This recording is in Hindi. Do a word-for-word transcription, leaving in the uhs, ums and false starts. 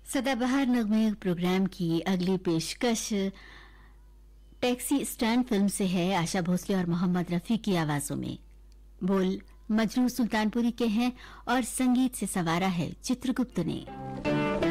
सदाबहार नगमे प्रोग्राम की अगली पेशकश टैक्सी स्टैंड फिल्म से है, आशा भोसले और मोहम्मद रफी की आवाजों में। बोल मजरू सुल्तानपुरी के हैं और संगीत से सवारा है चित्रगुप्त ने।